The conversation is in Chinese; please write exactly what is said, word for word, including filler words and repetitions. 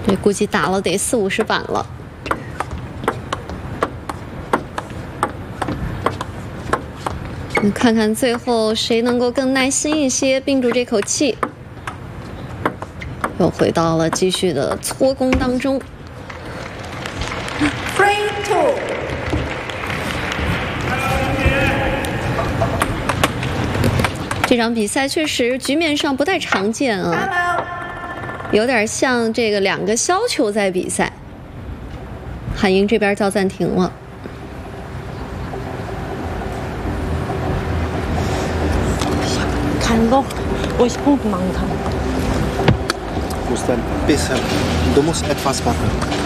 这估计打了得四五十板了。你看看最后谁能够更耐心一些，屏住这口气。又回到了继续的搓攻当中。 Free two。 这场比赛确实局面上不太常见啊，有点像这个两个削球在比赛。韩英这边叫暂停了。 Kann doch ruhig Punkte machen kann. Du musst ein bisschen, du musst etwas machen.